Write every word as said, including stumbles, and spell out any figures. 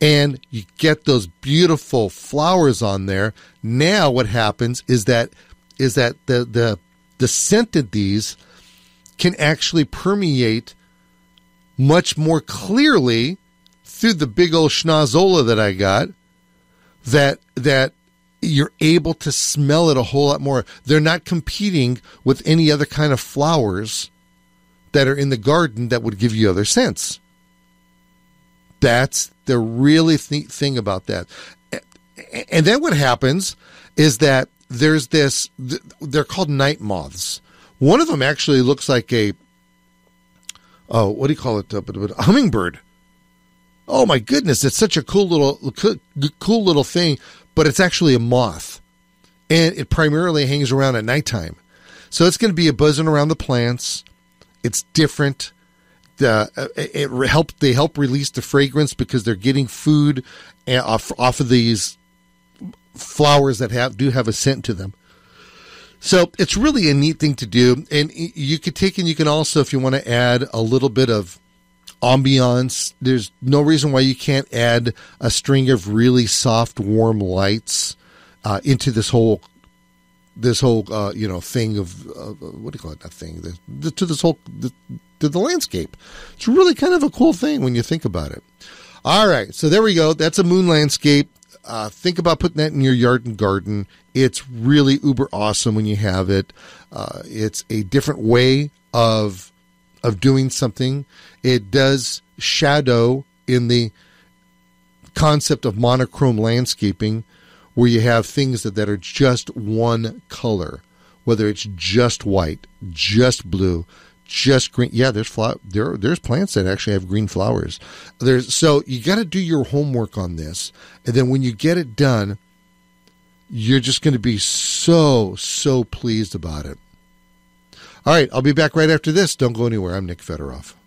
and you get those beautiful flowers on there. Now what happens is that is that the the the scent of these can actually permeate much more clearly through the big old schnozola that I got, that that you're able to smell it a whole lot more. They're not competing with any other kind of flowers that are in the garden that would give you other scents. That's the really th- thing about that. And then what happens is that there's this, they're called night moths. One of them actually looks like a, oh, what do you call it? A hummingbird. Oh my goodness, it's such a cool little, cool little thing, but it's actually a moth. And it primarily hangs around at nighttime. So it's going to be a buzzing around the plants. It's different. Uh, it help they help release the fragrance because they're getting food off off of these flowers that have do have a scent to them. So it's really a neat thing to do, and you could take and you can also, if you want to add a little bit of ambiance, there's no reason why you can't add a string of really soft, warm lights uh, into this whole this whole uh, you know thing of uh, what do you call it? That thing the, the, to this whole. The, to the landscape. It's really kind of a cool thing when you think about it. All right, so there we go. That's a moon landscape. Uh, think about putting that in your yard and garden. It's really uber awesome when you have it. Uh, it's a different way of of doing something. It does shadow in the concept of monochrome landscaping, where you have things that, that are just one color, whether it's just white, just blue, just green. Yeah, there's fla- there there's plants that actually have green flowers. There's so you got to do your homework on this, and then when you get it done, you're just going to be so so pleased about it. All right, I'll be back right after this. Don't go anywhere. I'm Nick Federoff.